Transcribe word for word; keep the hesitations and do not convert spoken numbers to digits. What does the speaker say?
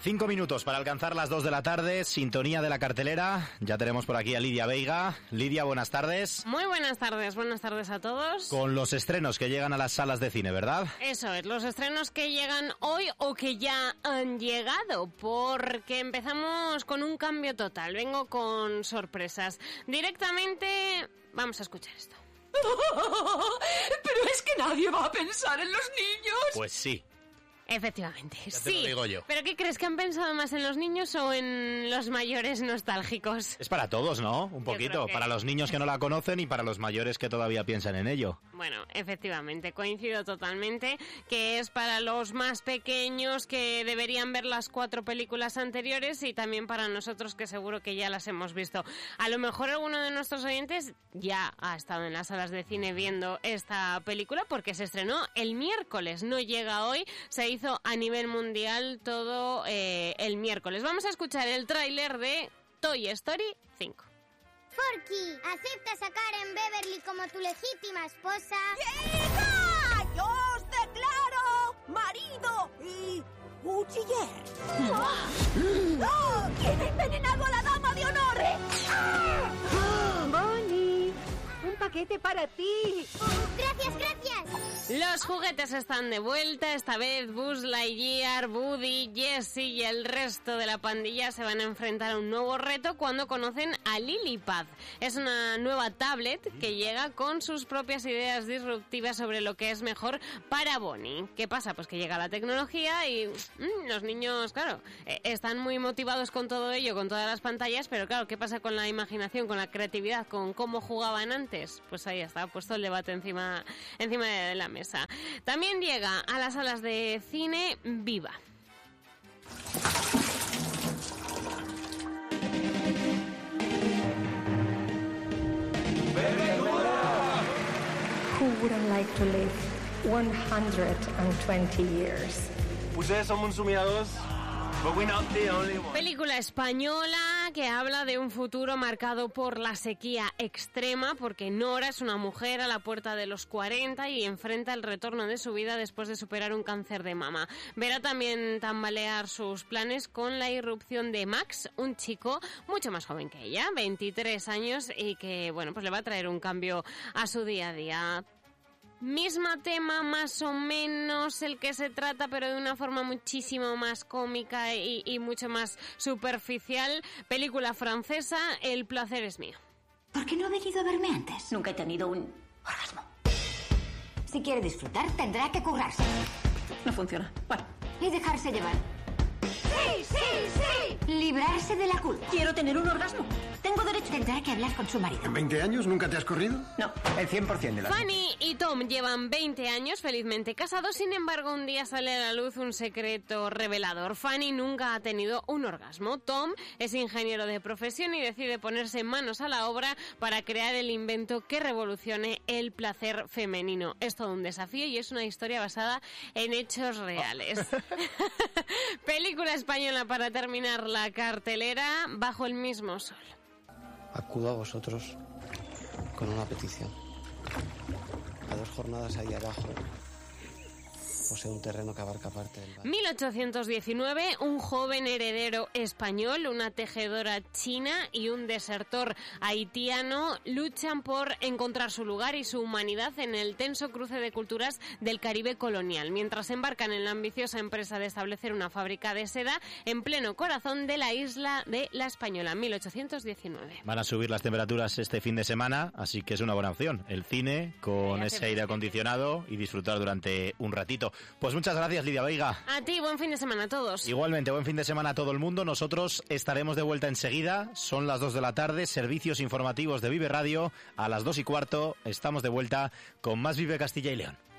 Cinco minutos para alcanzar las dos de la tarde, sintonía de la cartelera. Ya tenemos por aquí a Lidia Veiga. Lidia, buenas tardes. Muy buenas tardes, buenas tardes a todos. Con los estrenos que llegan a las salas de cine, ¿verdad? Eso es, los estrenos que llegan hoy o que ya han llegado, porque empezamos con un cambio total. Vengo con sorpresas. Directamente, vamos a escuchar esto. Pero es que nadie va a pensar en los niños. Pues sí. Efectivamente, ya sí. Te lo digo yo. ¿Pero qué crees, que han pensado más en los niños o en los mayores nostálgicos? Es para todos, ¿no? Un poquito. Que... Para los niños que no la conocen y para los mayores que todavía piensan en ello. Bueno, efectivamente, coincido totalmente que es para los más pequeños que deberían ver las cuatro películas anteriores y también para nosotros que seguro que ya las hemos visto. A lo mejor alguno de nuestros oyentes ya ha estado en las salas de cine viendo esta película porque se estrenó el miércoles, no llega hoy, se hizo a nivel mundial todo eh, el miércoles. Vamos a escuchar el tráiler de Toy Story cinco. Forky, ¿aceptas a Karen Beverly como tu legítima esposa? ¡Hija! ¡Yo os declaro marido y cuchiller! ¡Oh! ¿Quién ha envenenado a la dama de honor? ¡Ah! ¡Bonnie! ¡Un paquete para ti! ¡Gracias, gracias! Los juguetes están de vuelta, esta vez Buzz Lightyear, Woody, Jessie y el resto de la pandilla se van a enfrentar a un nuevo reto cuando conocen a Lilipad. Es una nueva tablet que llega con sus propias ideas disruptivas sobre lo que es mejor para Bonnie. ¿Qué pasa? Pues que llega la tecnología y mmm, los niños, claro, eh, están muy motivados con todo ello, con todas las pantallas, pero claro, ¿qué pasa con la imaginación, con la creatividad, con cómo jugaban antes? Pues ahí está, puesto el debate encima, encima de la mesa. También llega a las salas de cine Viva. Who wouldn't like to live one hundred twenty years? Ustedes son muy sumiados. Película española que habla de un futuro marcado por la sequía extrema, porque Nora es una mujer a la puerta de los cuarenta y enfrenta el retorno de su vida después de superar un cáncer de mama. Verá también tambalear sus planes con la irrupción de Max, un chico mucho más joven que ella, veintitrés años, y que bueno, pues le va a traer un cambio a su día a día. Misma tema, más o menos el que se trata, pero de una forma muchísimo más cómica y, y mucho más superficial. Película francesa, El placer es mío. ¿Por qué no ha venido a verme antes? Nunca he tenido un orgasmo. Si quiere disfrutar, tendrá que currarse. No funciona. Bueno. Y dejarse llevar. ¡Sí, sí, sí! Librarse de la culpa. Quiero tener un orgasmo. Tengo derecho. Tendrá que hablar con su marido. ¿En veinte años nunca te has corrido? No. El cien por ciento de la... Fanny y Tom llevan veinte años felizmente casados, sin embargo un día sale a la luz un secreto revelador. Fanny nunca ha tenido un orgasmo. Tom es ingeniero de profesión y decide ponerse manos a la obra para crear el invento que revolucione el placer femenino. Es todo un desafío y es una historia basada en hechos reales. Película española para terminar la cartelera, Bajo el mismo sol. Acudo a vosotros con una petición. A dos jornadas ahí abajo posee un terreno que abarca parte del valle. mil ochocientos diecinueve, un joven heredero español, una tejedora china y un desertor haitiano luchan por encontrar su lugar y su humanidad en el tenso cruce de culturas del Caribe colonial, mientras embarcan en la ambiciosa empresa de establecer una fábrica de seda en pleno corazón de la isla de La Española, mil ochocientos diecinueve. Van a subir las temperaturas este fin de semana, así que es una buena opción. El cine con ese aire acondicionado y disfrutar durante un ratito. Pues muchas gracias, Lidia Veiga. A ti, buen fin de semana a todos. Igualmente, buen fin de semana a todo el mundo. Nosotros estaremos de vuelta enseguida. Son las dos de la tarde, servicios informativos de Vive Radio. A las dos y cuarto estamos de vuelta con más Vive Castilla y León.